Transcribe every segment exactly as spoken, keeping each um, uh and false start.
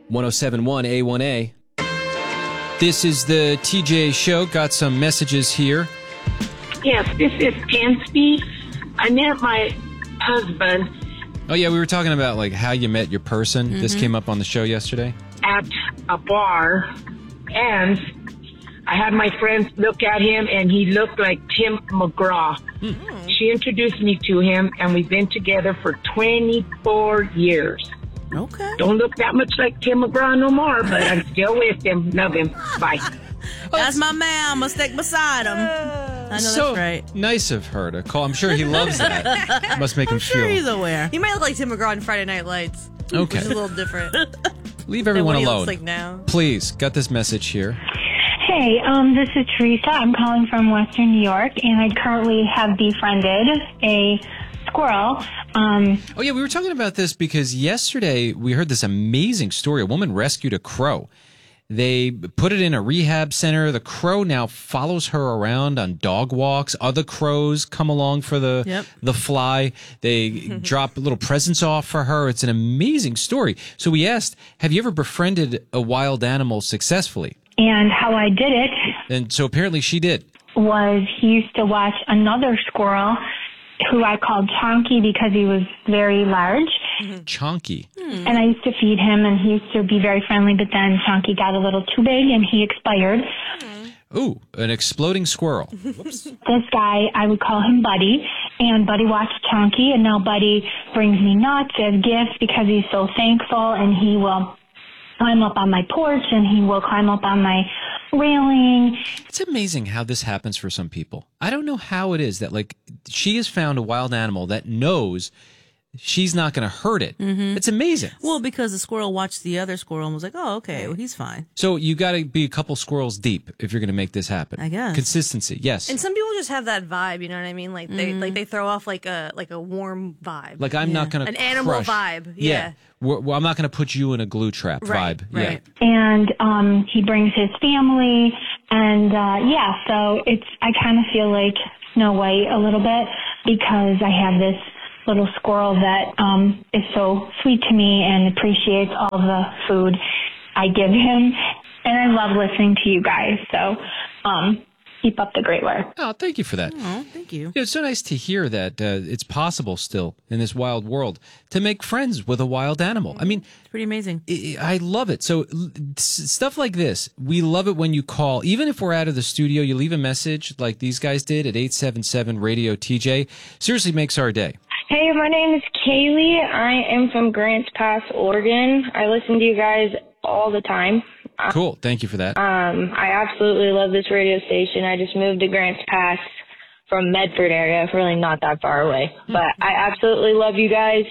one oh seven point one A one A. This is the T J Show. Got some messages here. Yes, this is Pansy. I met my husband. Oh, yeah, we were talking about like how you met your person. Mm-hmm. This came up on the show yesterday. At a bar, and I had my friends look at him, and he looked like Tim McGraw. Mm-hmm. She introduced me to him, and we've been together for twenty-four years. Okay. Don't look that much like Tim McGraw no more, but I'm still with him. Love him. Bye. That's my man. I'm going to stick beside him. I know so that's right. Nice of her to call. I'm sure he loves that. Must make him I'm sure feel. he's aware. He might look like Tim McGraw in Friday Night Lights. Okay. Which is a little different. Leave everyone than what alone. He looks like now. Please, got this message here. Hey, um, this is Teresa. I'm calling from Western New York, and I currently have befriended a squirrel. Um, oh, yeah, we were talking about this because yesterday we heard this amazing story. A woman rescued a crow. They put it in a rehab center. The crow now follows her around on dog walks. Other crows come along for the Yep. the fly. They drop little presents off for her. It's an amazing story. So we asked, have you ever befriended a wild animal successfully? and how I did it And so apparently she did. was he used to watch another squirrel who I called Chonky because he was very large. Chonky. And I used to feed him, and he used to be very friendly, but then Chonky got a little too big, and he expired. Ooh, an exploding squirrel. This guy, I would call him Buddy, and Buddy watched Chonky, and now Buddy brings me nuts as gifts because he's so thankful, and he will climb up on my porch, and he will climb up on my railing. It's amazing how this happens for some people. I don't know how it is that, like, she has found a wild animal that knows she's not going to hurt it. Mm-hmm. It's amazing. Well, because the squirrel watched the other squirrel and was like, oh, okay, well, he's fine. So you got to be a couple squirrels deep if you're going to make this happen. I guess. Consistency, yes. And some people just have that vibe, you know what I mean? Like they like they throw off like a like a warm vibe. Like, I'm Yeah. not going to An animal vibe, yeah. We're, well, I'm not going to put you in a glue trap Right, vibe. right. Yeah. And um, he brings his family, and uh, yeah, so it's, I kind of feel like Snow White a little bit because I have this little squirrel that um, is so sweet to me and appreciates all the food I give him. And I love listening to you guys, so um, keep up the great work. Oh, thank you for that. Oh, thank you. Yeah, it's so nice to hear that uh, it's possible still in this wild world to make friends with a wild animal. I mean, It's pretty amazing. I I love it. So l- s- stuff like this, we love it when you call. Even if we're out of the studio, you leave a message like these guys did at eight seven seven radio T J. Seriously makes our day. Hey, my name is Kaylee. I am from Grants Pass, Oregon. I listen to you guys all the time. Cool. Thank you for that. Um, I absolutely love this radio station. I just moved to Grants Pass from Medford area, really not that far away. But I absolutely love you guys.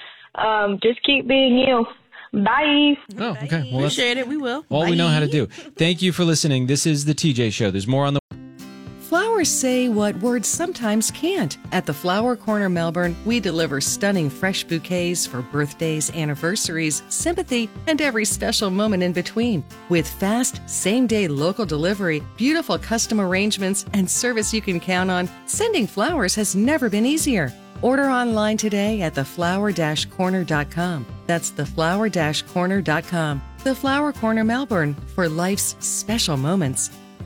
Um, just keep being you. Bye. Oh, okay. Well, that's Appreciate it. We will. all we know how to Bye. do. Thank you for listening. This is the T J Show. There's more on the Flowers say what words sometimes can't. At the Flower Corner Melbourne, we deliver stunning fresh bouquets for birthdays, anniversaries, sympathy, and every special moment in between. With fast, same-day local delivery, beautiful custom arrangements, and service you can count on, sending flowers has never been easier. Order online today at the flower dash corner dot com. That's the flower dash corner dot com. The Flower Corner Melbourne, for life's special moments.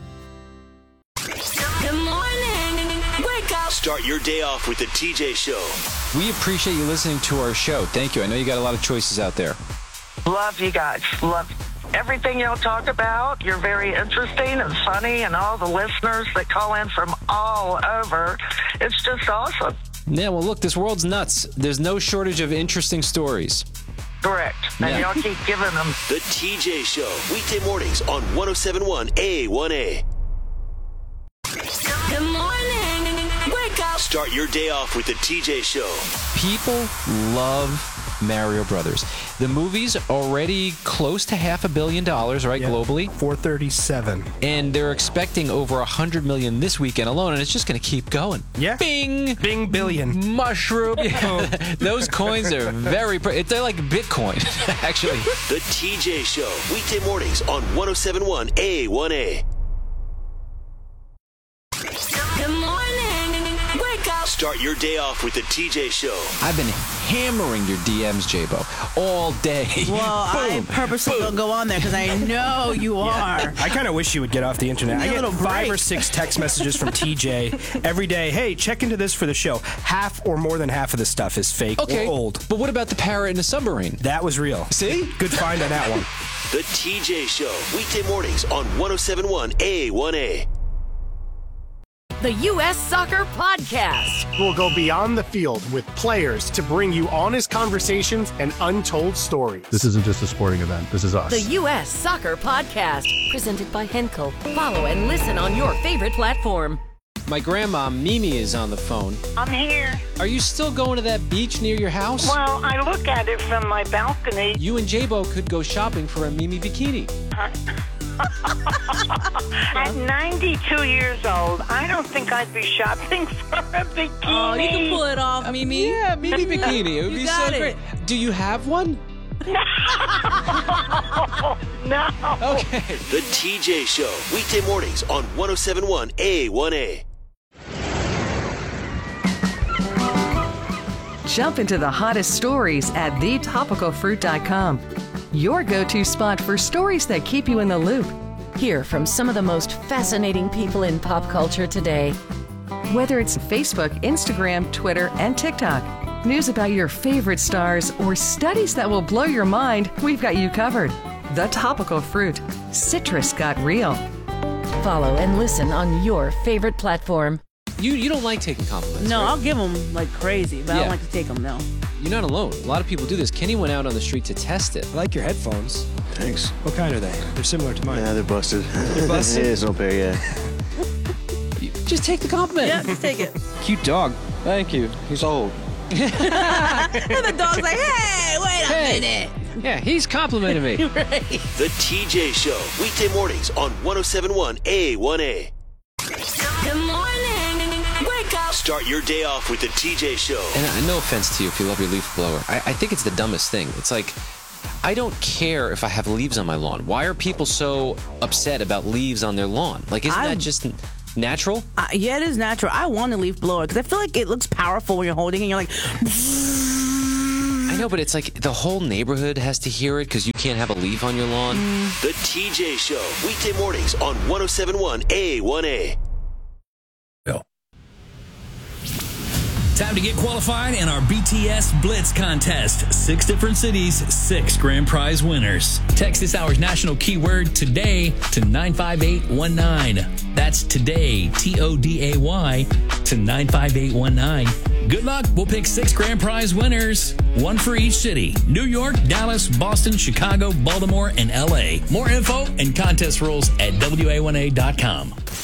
Good morning. Wake up. Start your day off with the T J Show. We appreciate you listening to our show. Thank you. I know you got a lot of choices out there. Love you guys. Love everything y'all talk about. You're very interesting and funny, and all the listeners that call in from all over. It's just awesome. Yeah, well, look, this world's nuts. There's no shortage of interesting stories. Correct. And Yeah. y'all keep giving them. The T J Show. Weekday mornings on one oh seven point one A one A. Good morning. Wake up. Start your day off with the T J Show. People love Mario Brothers. The movie's already close to half a billion dollars, right, Yeah, globally? four thirty-seven. And they're expecting over one hundred million this weekend alone, and it's just going to keep going. Yeah. Bing! Bing billion. Mushroom. Yeah. Those coins are very... Pr- they're like Bitcoin, actually. The T J Show. Weekday mornings on one oh seven point one A one A. Good morning. Wake up. Start Start your day off with the T J Show. I've been hammering your D Ms, J-Bo, all day. Well, I purposely don't go on there because I know you are. I kind of wish you would get off the internet. I Need a get little five break. or six text messages from T J every day. Hey, check into this for the show. Half or more than half of the stuff is fake Okay, or old. but what about the parrot in the submarine? That was real. See? Good find on that one. The T J Show, weekday mornings on one oh seven point one A one A. The U S Soccer Podcast. We'll go beyond the field with players to bring you honest conversations and untold stories. This isn't just a sporting event. This is us. The U S Soccer Podcast. Presented by Henkel. Follow and listen on your favorite platform. My grandma, Mimi, is on the phone. I'm here. Are you still going to that beach near your house? Well, I look at it from my balcony. You and J-Bo could go shopping for a Mimi bikini. At ninety-two years old, I don't think I'd be shopping for a bikini. Oh, you can pull it off, Mimi. Yeah, Mimi bikini. It would You be got so it. great. Do you have one? No. Okay. The T J Show, weekday mornings on one oh seven point one A one A. Jump into the hottest stories at the topical fruit dot com. Your go-to spot for stories that keep you in the loop. Hear from some of the most fascinating people in pop culture today. Whether it's Facebook, Instagram, Twitter, and TikTok, news about your favorite stars, or studies that will blow your mind, we've got you covered. The Topical Fruit. Citrus got real. Follow and listen on your favorite platform. You you don't like taking compliments, No, right? I'll give them like crazy, but I Yeah. don't like to take them, no. You're not alone. A lot of people do this. Kenny went out on the street to test it. I like your headphones. Thanks. What kind are they? They're similar to mine. Yeah, they're busted. They're busted? Yeah, it's no pair, yeah. Just take the compliment. Yeah, just take it. Cute dog. Thank you. He's old. And the dog's like, hey, wait a Hey. minute. Yeah, he's complimenting me. Right. The T J Show, weekday mornings on one oh seven point one A one A. Good morning. Wake up. Start your day off with the T J Show. And uh, no offense to you if you love your leaf blower. I, I think it's the dumbest thing. It's like, I don't care if I have leaves on my lawn. Why are people so upset about leaves on their lawn? Like, isn't I'm- that just natural? Uh, yeah, it is natural. I want a leaf blower because I feel like it looks powerful when you're holding it and you're like, I know, but it's like the whole neighborhood has to hear it because you can't have a leaf on your lawn. The T J Show, weekday mornings on one oh seven point one A one A. Time to get qualified in our B T S Blitz contest. Six different cities, six grand prize winners. Text this hour's national keyword today to nine five eight one nine. That's today, T O D A Y, to nine five eight one nine. Good luck. We'll pick six grand prize winners, one for each city. New York, Dallas, Boston, Chicago, Baltimore, and L A. More info and contest rules at W A one A dot com.